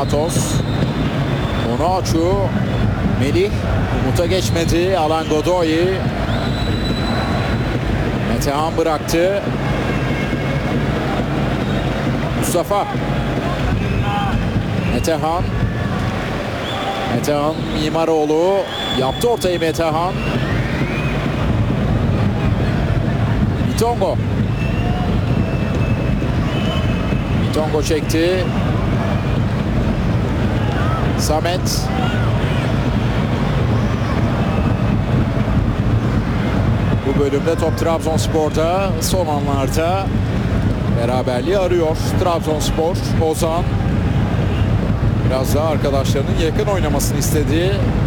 Matos. Onuachu. Melih. Umut'a geçmedi. Alan Godoy. Metehan bıraktı. Mustafa. Metehan. Metehan Mimaroğlu. Yaptı ortayı Metehan. Bitongo. Bitongo çekti. Samet. Bu bölümde top Trabzonspor'da, son anlarda beraberliği arıyor Trabzonspor. Ozan biraz daha arkadaşlarının yakın oynamasını istedi.